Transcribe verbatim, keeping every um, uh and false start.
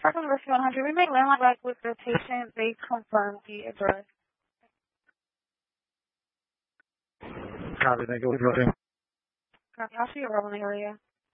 Circle number one hundred. We make landline back with the patient. They confirm the address. Copy. Thank you. Copy. I'll see you around the area.